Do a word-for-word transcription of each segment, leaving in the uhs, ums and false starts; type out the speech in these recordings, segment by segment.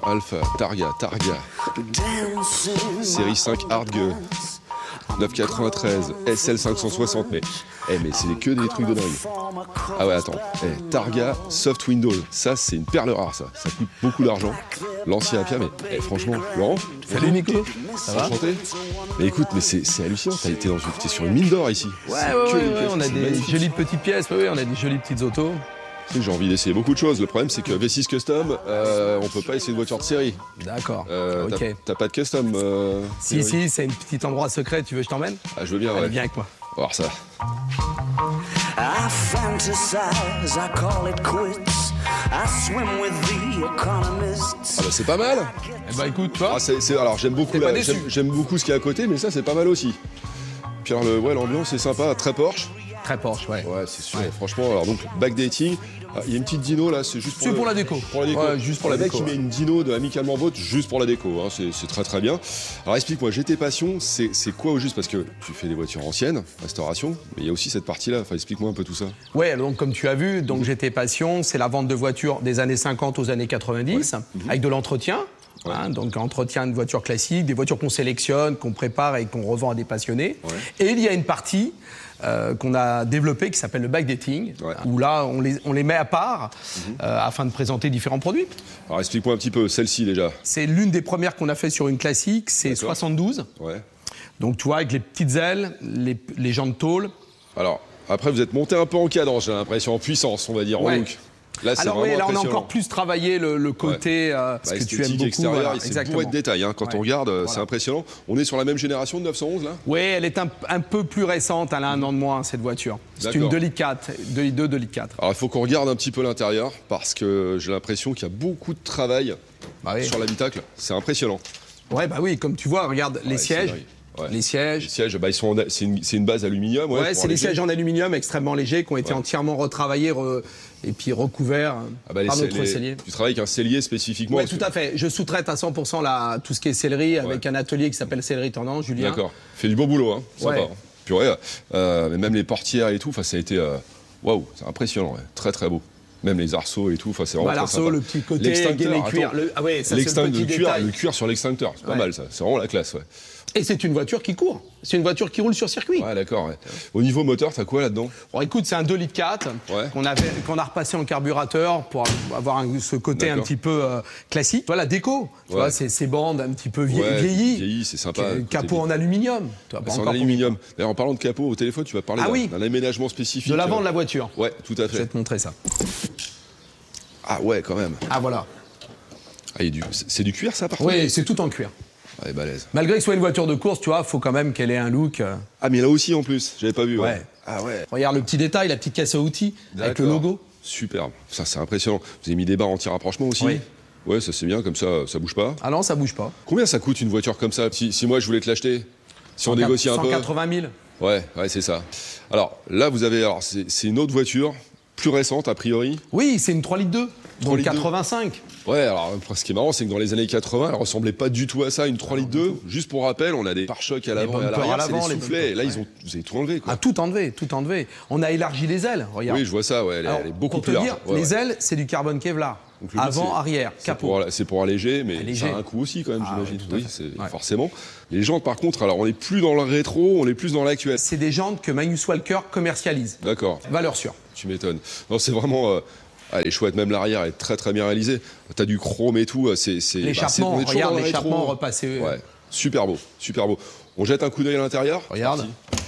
Alpha, Targa, Targa. Série cinq Hard G. neuf quatre-vingt-treize, S L cinq cent soixante, mais, eh, mais c'est que des trucs de dingue. Ah ouais, attends, eh, Targa Soft Windows, ça c'est une perle rare, ça. Ça coûte beaucoup d'argent. L'ancien Apia, mais eh, franchement, Laurent, salut Nico, ça va? Enchanté. Mais écoute, mais c'est hallucinant, t'as été dans une, t'es sur une mine d'or ici. Ouais, ouais, ouais, ouais, on a des magnifique. jolies petites pièces, ouais, ouais, on a des jolies petites autos. J'ai envie d'essayer beaucoup de choses. Le problème, c'est que V six Custom, euh, on peut pas essayer de voiture de série. D'accord. Euh, ok. T'as pas de custom euh, Si, si, c'est un petit endroit secret. Tu veux que je t'emmène? Ah, je veux bien, Allez, ouais. viens avec moi. On va voir ça. I fantasize, I call it quits. I swim with the economists. Ah bah c'est pas mal. Eh bah écoute, toi. Ah, c'est, c'est, alors j'aime beaucoup, la, j'aime, j'aime beaucoup ce qu'il y a à côté, mais ça c'est pas mal aussi. Puis alors, le, ouais, l'ambiance est sympa, très Porsche. Très Porsche, ouais. Ouais, c'est sûr. Ouais. Franchement, alors donc backdating. Ah, il y a une petite dyno là, c'est juste pour, C'est le, pour la déco. Pour la déco. Ouais, juste pour le la mec déco. qui Ouais. met une dyno de Amicalement Vôtre juste pour la déco, hein, c'est, c'est très très bien. Alors explique-moi, G T Passion, c'est, c'est quoi au juste? Parce que tu fais des voitures anciennes, restauration, mais il y a aussi cette partie-là. Enfin, explique-moi un peu tout ça. Ouais, donc comme tu as vu, donc G T Passion, c'est la vente de voitures des années cinquante aux années quatre-vingt-dix, ouais. mmh. avec de l'entretien. Ouais. Hein, donc entretien de voitures classiques, des voitures qu'on sélectionne, qu'on prépare et qu'on revend à des passionnés. Ouais. Et il y a une partie euh, qu'on a développée qui s'appelle le backdating, ouais. où là on les, on les met à part mmh. euh, afin de présenter différents produits. Alors explique-moi un petit peu celle-ci déjà. C'est l'une des premières qu'on a fait sur une classique, c'est soixante-douze. Ouais. Donc tu vois, avec les petites ailes, les, les jantes tôle. Alors après vous êtes monté un peu en cadence, j'ai l'impression, en puissance on va dire, ouais. en look. Là, Alors oui, là on a encore plus travaillé le, le côté, ouais. euh, ce bah, que tu aimes beaucoup. Extérieur, voilà, c'est bourré de détails, hein. Quand ouais. on regarde, voilà. c'est impressionnant. On est sur la même génération de neuf cent onze là? Oui, elle est un, un peu plus récente, elle a un an de moins cette voiture. C'est une deux litres quatre, deux litres deux, deux litres quatre. Alors il faut qu'on regarde un petit peu l'intérieur parce que j'ai l'impression qu'il y a beaucoup de travail bah, oui. sur l'habitacle. C'est impressionnant. Ouais, bah oui, comme tu vois, regarde ouais, les sièges. Ouais. Les sièges. Les sièges, bah, ils sont en, c'est, une, c'est une base aluminium. Ouais, ouais c'est des sièges en aluminium extrêmement légers qui ont été ouais. entièrement retravaillés re, et puis recouverts ah bah, par les, notre cellier. Tu travailles avec un cellier spécifiquement? Oui, tout que... à fait. Je sous-traite à cent pour cent la, tout ce qui est sellerie ouais. avec un atelier qui s'appelle Sellerie Tendance, Julien. D'accord. Fait du beau boulot, hein. Sympa. Ouais. Hein. Puis ouais, euh, même les portières et tout, ça a été. Waouh, wow, c'est impressionnant, ouais. Très très beau. Même les arceaux et tout, c'est vraiment bah, très l'arceau, sympa. le petit côté gainé cuir. Le, ah ouais, ça, c'est le, petit le, cuir, le cuir sur l'extincteur, c'est pas ouais. mal ça. C'est vraiment la classe, ouais. Et c'est une voiture qui court. C'est une voiture qui roule sur circuit. Ouais, d'accord. Ouais. Au niveau moteur, t'as quoi là-dedans? Bon, écoute, c'est un deux litres quatre ouais. qu'on a, qu'on a repassé en carburateur pour avoir un, ce côté un petit peu euh, classique. Voilà, déco. Tu ouais. vois, c'est ces bandes un petit peu vie ouais, vieillies. Vieillies, c'est sympa. Capot en aluminium. Bah, c'est en aluminium. D'ailleurs, en parlant de capot au téléphone, tu vas parler ah, d'un, oui. d'un aménagement spécifique. De l'avant euh... de la voiture. Ouais, tout à fait. Je vais te montrer ça. Ah ouais, quand même. Ah voilà. Ah, du... C'est du cuir, ça, par contre? Oui, c'est tout en cuir. Ouais, balèze. Malgré que ce soit une voiture de course, tu vois, faut quand même qu'elle ait un look. Euh... Ah, mais là aussi en plus, j'avais pas vu. Ouais. ouais. Ah ouais. Regarde le petit détail, la petite caisse à outils avec le logo. Superbe. Ça, c'est impressionnant. Vous avez mis des barres anti-rapprochement aussi? Oui. Ouais, ça c'est bien, comme ça, ça bouge pas. Ah non, ça bouge pas. Combien ça coûte une voiture comme ça? Si, si moi je voulais te l'acheter, si on négocie un peu. cent quatre-vingt mille. Ouais, ouais, c'est ça. Alors là, vous avez, alors c'est, c'est une autre voiture, plus récente a priori. Oui, c'est une trois litres deux. Donc quatre-vingt-cinq. Ouais, alors ce qui est marrant, c'est que dans les années quatre-vingts, elle ressemblait pas du tout à ça, une trois litres deux. Juste pour rappel, on a des pare-chocs à l'avant et à l'arrière, c'est des soufflets. Et là, ils ont, vous avez tout enlevé, quoi. Ah, tout enlevé, tout enlevé. On a élargi les ailes, regarde. Oui, je vois ça, ouais, elle, alors, elle est beaucoup pour plus te large. Dire, ouais, les ouais. ailes, c'est du carbone Kevlar. Donc, avant, arrière, c'est capot. Pour, c'est pour alléger, mais alléger. ça a un coût aussi quand même, ah, j'imagine. Oui, oui, c'est ouais. forcément. Les jantes, par contre, alors on n'est plus dans le rétro, on est plus dans l'actuel. C'est des jantes que Magnus Walker commercialise. D'accord. Valeur sûre. Tu m'étonnes. Non, c'est vraiment. Euh, Ah, elle est chouette, même l'arrière est très très bien réalisé. T'as du chrome et tout. C'est, c'est, l'échappement, bah, c'est, regarde l'échappement repassé. Ouais, super beau, super beau. On jette un coup d'œil à l'intérieur. Regarde.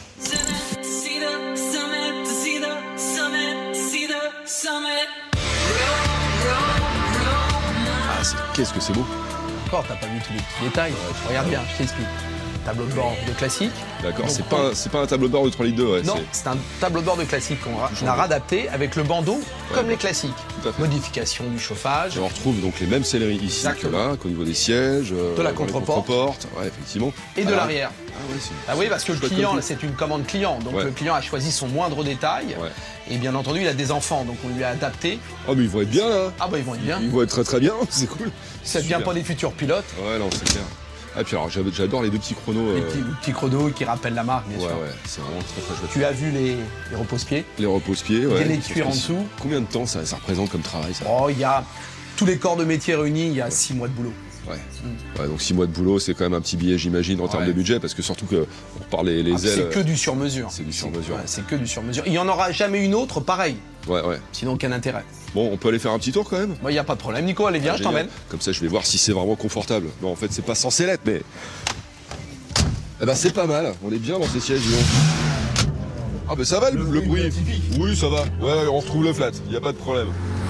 Ah, c'est, qu'est-ce que c'est beau. Encore, t'as pas vu tous les petits détails. Ouais, regarde bien, je t'explique. Tableau de bord de classique. D'accord, c'est pas, un, c'est pas un tableau de bord de trois litres deux. Ouais, non, c'est... c'est un tableau de bord de classique qu'on ra- a radapté avec le bandeau ouais, comme ouais. les classiques. Modification du chauffage. Et on retrouve donc les mêmes selleries ici que là, qu'au niveau des sièges, de la contreporte, ouais, effectivement. Et de l'arrière. Ah, ouais, c'est... ah oui, parce que le client, là, c'est une commande client, donc ouais. le client a choisi son moindre détail. Ouais. Et bien entendu, il a des enfants, donc on lui a adapté. Ah, mais ils vont être bien là. Ah bah ils vont être bien. Ils vont être très très bien, c'est cool. Ça devient pas des futurs pilotes. Ouais, non, c'est clair. Ah, puis alors j'adore les deux petits chronos. Les petits, euh... petits chronos qui rappellent la marque, bien ouais, sûr. Ouais, c'est vraiment très très chouette. Tu as vu les, les repose-pieds? Les repose-pieds, ouais. Les cuir en dessous. Combien de temps ça, ça représente comme travail ça? Oh, il y a tous les corps de métier réunis, il y a six mois de boulot. Ouais. Mm. ouais. Donc six mois de boulot, c'est quand même un petit billet, j'imagine, en ouais. termes de budget, parce que surtout que on parle les, les ah, ailes. C'est que du sur-mesure. C'est du sur-mesure. Ouais, c'est que du sur-mesure. Il n'y en aura jamais une autre pareille. Ouais, ouais. Sinon, aucun intérêt. Bon, on peut aller faire un petit tour quand même. Il n'y a pas de problème, Nico. Allez, viens, ah, je t'emmène. Comme ça, je vais voir si c'est vraiment confortable. Non, en fait, c'est pas censé l'être, mais. Eh ben, c'est pas mal. On est bien dans ces sièges, disons. Ah, ben ça va le, le bruit. Oui, ça va. Ouais, on retrouve le flat. Il n'y a pas de problème.